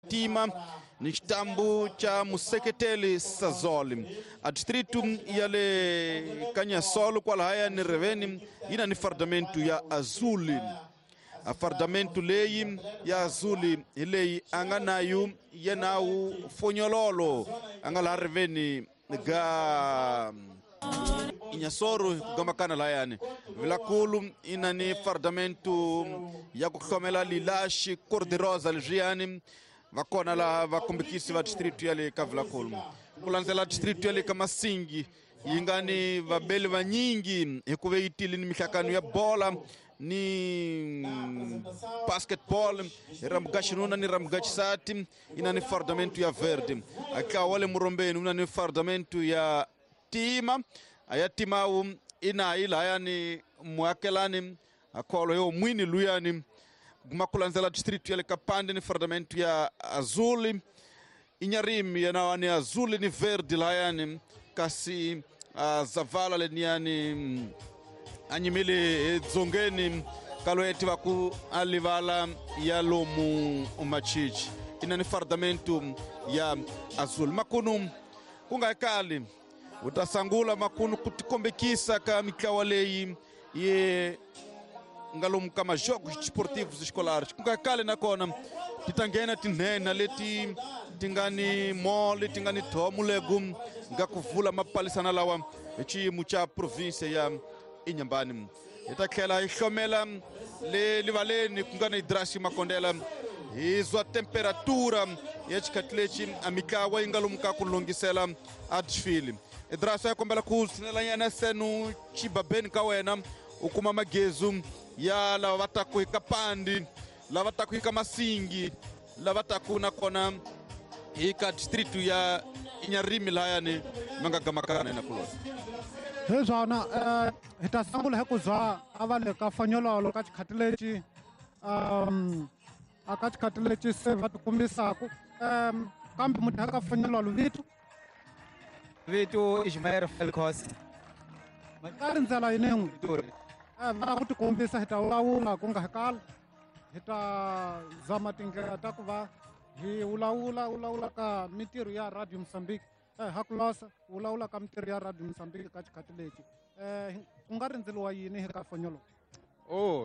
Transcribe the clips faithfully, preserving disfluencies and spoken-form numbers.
Tima ni xitambu cha Museketeli Sazoli. A distrito yale Canhasolo qual haya ni reveni ina ni fardamento ya Azuli. A fardamento lei ya Azuli lei anganayu yenau Fonyololo angala reveni ga Inhasoro gamakana layani vilakulu ina ni fardamento ya kukhomela lilashi cor de rosa algiani vakona la vakumbikisi va distrito yale kavilakulu kulanzela distrito yale Kamasingi ingani vabeli vanyingi hikuve itili ni mihlakano ya bola ni basketball ramgachinuna ni ramgachisati ina ni fardamento ya verde aka wale murombeni una ni fardamento ya Tima ayatimau ina ila yani mwakelani akolo yo mwini luyani gumakulanzela distrito yale Kapande ni fardamento ya Azuli Inyarimi yanawani Azuli ni verde la yani kasi uh, Zavala le yani anyimile zongeni kaloeti waku alivala ya lomu umachichi ina ni fardamento ya Azuli makunu kunga ekali utasangula makunu kutikombekisa ka mikawalei ye ngalum kama jogos desportivos escolares kunga kale na kona titangena tinena leti tingani mole tingani tomu legum ngakuvula mapalisana lawa echi mucha província ya Inhambane itakela ihlomela le livaleni kungana hidrasi makondela izo a temperatura yechikatlechi amikawa ingalum ka kulongisela adfili idrasa ya kombela kusinela yana senu chibabeni kawena ukuma magezu ya la wataku Kapandi la wataku Kamasingi la wataku na kona hika distrito ya Inyarimi la yani mangagamakana ina kulosa hezana eh hitasangula hekuzwa avale ka Fanyololo ka chikhatlechi um aka chikhatlechi se vatukumbisa ku um kambe mutaka Fanyololo vitu vitu Ismail Felkos makari nzela inengu eh va kuti kombisa hita ulawula kunga hakala hita zama tingela takuva hi ulawula ulawula ka mitiru ya Radio Mozambique eh hakulosa ulawula ka mitiru ya Radio Mozambique ka chikhatlechi eh ungari nzeliwa yini ka Fanyololo oh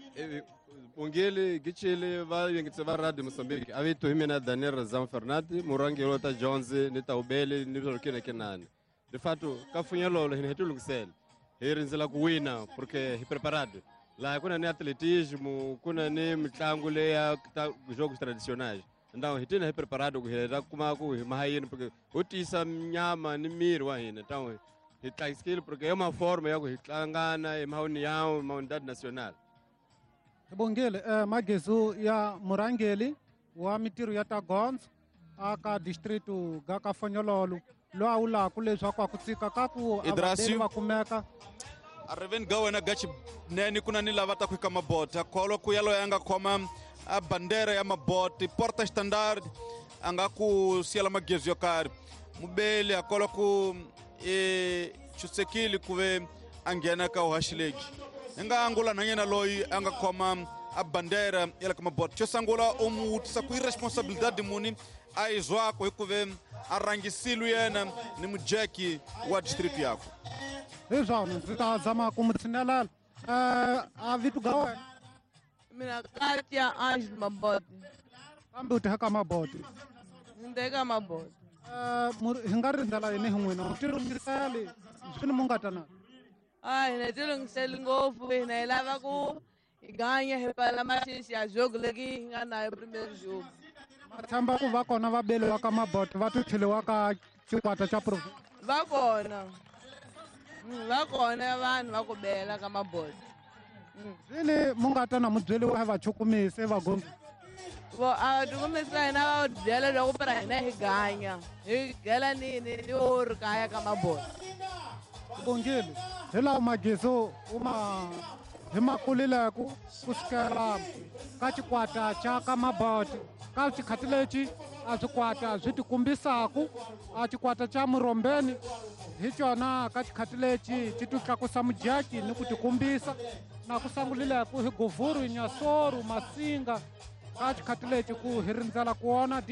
Bongele gichele va yengitse va Radio Mozambique avito himena Daniel Razam Fernandi murangelo ta Jones nita ubele nito kene kenani de fato ka Fanyololo hin hetulungisela hirinzela kuwina porque hi preparado la kuna ni atletismo kuna ni mitlangu le ya jogos tradicionais então hitina hi preparado ku hela kuma ku mahayini porque utisa nyama ni miri wa hina então hi skill porque é uma forma ya ku hitlangana e mahoni yao maundad nacional Bongele eh magezu ya murangeli wa mitiru ya Tagonzo aka distrito ga ka Fanyololo lo aula kuleswa kwa kutsika ka ku abadeli vakumeka Arreven gawena gachi neni kuna nila vata kuika mabota kolo kuyalo yanga koma a bandera ya maboti porta standard anga ku siala magezu yokari mubeli akolo ku e chusekili kuve angena ka uhashilegi nga angula nanyena loi anga koma a bandera yala kama bot chosangula omu utisa ku irresponsabilidade muni aizwa ko ikuve arangisilu yena ni mujeki wa distrito yako hezana zitazama kumtsinela eh avitu gawe mina Katia Ange Maboti kambe utaka maboti ndeka maboti eh hingari ndala ine hungwena mutiru ngisali zwini mungatana ai netilungisela ngofu ina ilava ku iganya hepala mashisi ya jogo leki ngana primeiro jogo mathamba ku va kona vabele wa ka maboti va tuthile wa ka chikwata cha province va kona va kona vanhu va ku bela ka maboti zwini mungatana mubyeli wa vachukumise vagongi vo a tukumisa ina va byela loko para hina hi ganya hi gela nini ni wo ri kaya ka maboti Bongele hela magezo uma himakulileku kusikela ka chikwata cha ka maboti ka chikhatlechi a swikwata swi tikumbisaku a chikwata cha murombeni hi chona ka chikhatlechi chi titlakusa mujaki ni ku tikumbisa na ku sangulileku hi govuru nyasoru masinga ka chikhatlechi ku hi rindzela ku wona